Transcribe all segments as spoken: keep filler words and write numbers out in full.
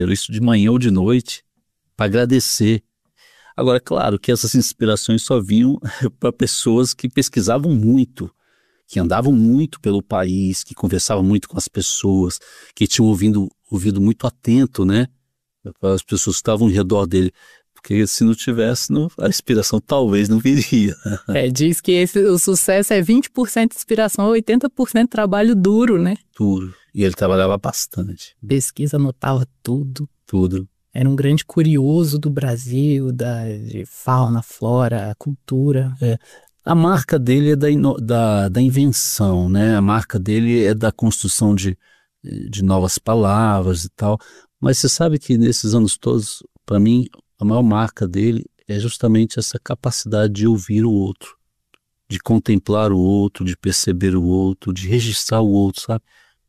isso de manhã ou de noite, para agradecer. Agora, é claro que essas inspirações só vinham para pessoas que pesquisavam muito, que andavam muito pelo país, que conversavam muito com as pessoas, que tinham ouvido, ouvido muito atento, né? Para as pessoas que estavam ao redor dele. Porque se não tivesse, não, a inspiração talvez não viria. É, diz que esse, o sucesso é vinte por cento inspiração, oitenta por cento trabalho duro, né? Duro. E ele trabalhava bastante. Pesquisa, anotava tudo. Tudo. Era um grande curioso do Brasil, da, de fauna, flora, cultura. É. A marca dele é da, ino, da, da invenção, né? A marca dele é da construção de, de novas palavras e tal. Mas você sabe que nesses anos todos, para mim, a maior marca dele é justamente essa capacidade de ouvir o outro, de contemplar o outro, de perceber o outro, de registrar o outro, sabe?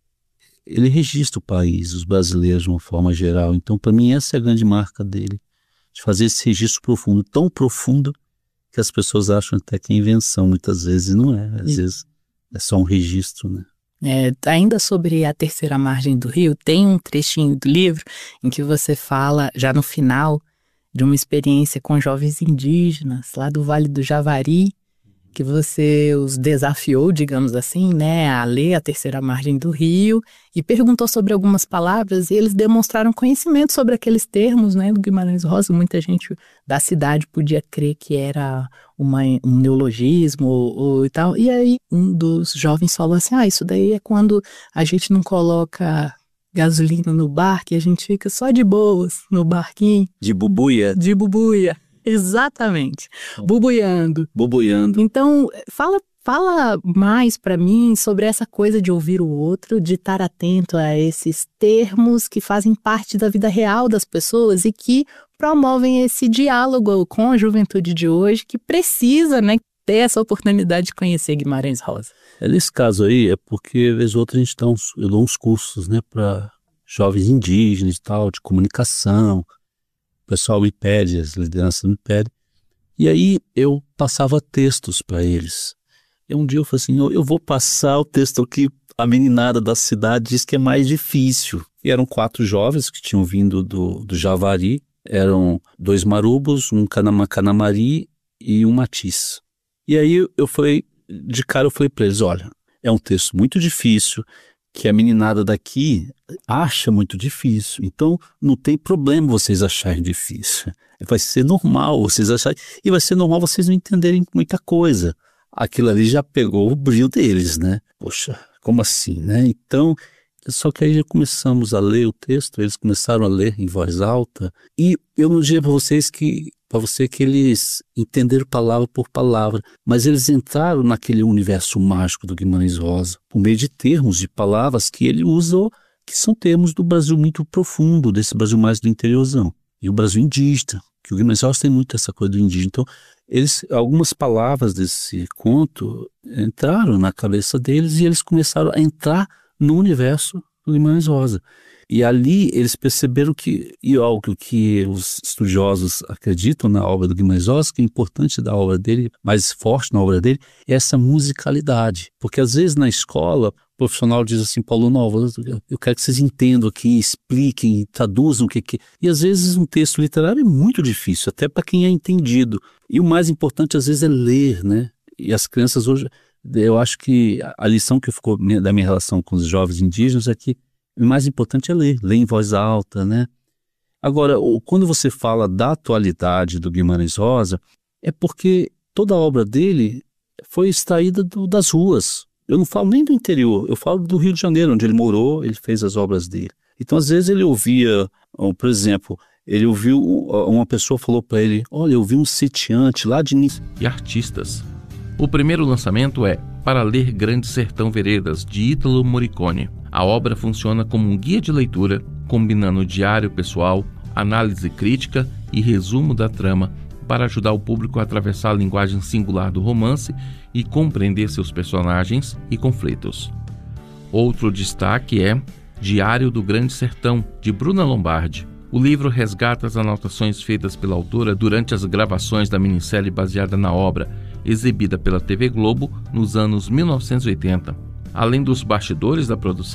Ele registra o país, os brasileiros de uma forma geral. Então, para mim, essa é a grande marca dele, de fazer esse registro profundo, tão profundo que as pessoas acham até que é invenção, muitas vezes não é, às e... vezes é só um registro, né? É, ainda sobre a terceira margem do rio, tem um trechinho do livro em que você fala, já no final, de uma experiência com jovens indígenas lá do Vale do Javari, que você os desafiou, digamos assim, né, a ler a terceira margem do rio e perguntou sobre algumas palavras e eles demonstraram conhecimento sobre aqueles termos, né, do Guimarães Rosa. Muita gente da cidade podia crer que era uma, um neologismo ou, ou e tal. E aí um dos jovens falou assim, ah, isso daí é quando a gente não coloca gasolina no barco e a gente fica só de boas no barquinho. De bubuia. De bubuia. Exatamente, bubuiando. Bubuiando. Então, fala, fala mais para mim sobre essa coisa de ouvir o outro, de estar atento a esses termos que fazem parte da vida real das pessoas e que promovem esse diálogo com a juventude de hoje, que precisa, né, ter essa oportunidade de conhecer Guimarães Rosa. É, nesse caso aí, é porque, vez ou outra, a gente dá uns, eu dou uns cursos, né, para jovens indígenas e tal, de comunicação. O pessoal me pede, as lideranças me pedem. E aí eu passava textos para eles. E um dia eu falei assim, eu, eu vou passar o texto que a meninada da cidade diz que é mais difícil. E eram quatro jovens que tinham vindo do, do Javari. Eram dois marubos, um canama-canamari e um matiz. E aí eu falei, de cara eu falei para eles, olha, é um texto muito difícil, que a meninada daqui acha muito difícil. Então, não tem problema vocês acharem difícil. Vai ser normal vocês acharem. E vai ser normal vocês não entenderem muita coisa. Aquilo ali já pegou o brilho deles, né? Poxa, como assim, né? Então, só que aí já começamos a ler o texto, eles começaram a ler em voz alta. E eu não diria para vocês que... para você que eles entenderam palavra por palavra, mas eles entraram naquele universo mágico do Guimarães Rosa, por meio de termos, de palavras que ele usou, que são termos do Brasil muito profundo, desse Brasil mais do interiorzão, e o Brasil indígena, que o Guimarães Rosa tem muito essa coisa do indígena. Então, eles, algumas palavras desse conto entraram na cabeça deles e eles começaram a entrar no universo do Guimarães Rosa. E ali eles perceberam que, e algo que os estudiosos acreditam na obra do Guimarães Rosa, que é importante da obra dele, mais forte na obra dele, é essa musicalidade. Porque às vezes na escola, o profissional diz assim, Paulo Novo, eu quero que vocês entendam aqui, expliquem, traduzam o que que... E às vezes um texto literário é muito difícil, até para quem é entendido. E o mais importante às vezes é ler, né? E as crianças hoje, eu acho que a lição que ficou da minha relação com os jovens indígenas é que o mais importante é ler, ler em voz alta, né? Agora, quando você fala da atualidade do Guimarães Rosa, é porque toda a obra dele foi extraída do, das ruas. Eu não falo nem do interior, eu falo do Rio de Janeiro, onde ele morou, ele fez as obras dele. Então, às vezes ele ouvia, por exemplo, ele ouviu, uma pessoa falou para ele, olha, eu ouvi um sitiante lá de... E artistas. O primeiro lançamento é Para Ler Grande Sertão Veredas, de Ítalo Morricone. A obra funciona como um guia de leitura, combinando diário pessoal, análise crítica e resumo da trama para ajudar o público a atravessar a linguagem singular do romance e compreender seus personagens e conflitos. Outro destaque é Diário do Grande Sertão, de Bruna Lombardi. O livro resgata as anotações feitas pela autora durante as gravações da minissérie baseada na obra, exibida pela T V Globo nos anos mil novecentos e oitenta. Além dos bastidores da produção,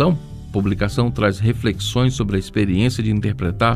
publicação traz reflexões sobre a experiência de interpretar